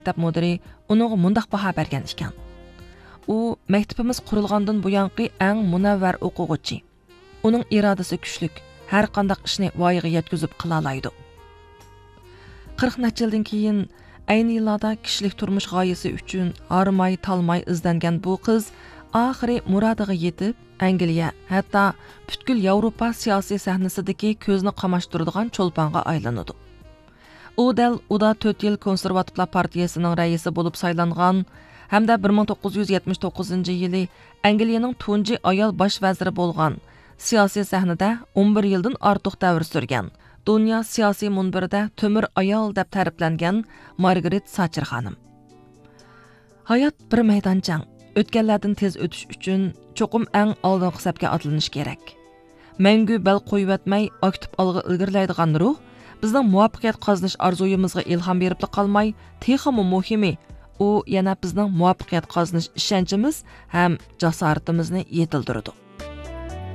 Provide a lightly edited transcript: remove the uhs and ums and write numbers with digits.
maktab müdiri uning mundaq baho bergan ekan. U maktabimiz qurilgandan buyanqi eng munavvar o'quvchi. Uning irodasi kuchlik, har qanday ishni voyaga yetkazib qila oladi. 40 necha yildan keyin ayni yillarda kishilik turmush g'oyasi uchun armay talmay izlangan bu qiz oxiri murodiga yetib, Angliya, hatto butkul Yevropa siyosiy sahnasidagi ko'zni qamashtiradigan cho'lponga aylanadi. U dal uda 4 yil konservativlar partiyasining raisi bo'lib saylangan hamda 1979-yili Angliyaning tunji ayol bosh vaziri bo'lgan, siyosiy sahnada 11 yildan ortiq davr surgan, dunyo siyosiy munbirida temir ayol deb ta'riflangan Margaret Thatcher xonim. Hayot bir maydonchang, o'tganlardan tez o'tish uchun cho'qim eng oldingi hisobga otlanish kerak. Mangu bal qo'yib aktiv olg'a ilgirlaydigan ruh bizning muvaffaqiyat qozonish orzuyimizga ilhom berib qolmay, texmi muhimi u yana bizning muvaffaqiyat qozonish ishonchimiz ham jasoratimizni yetildirdi.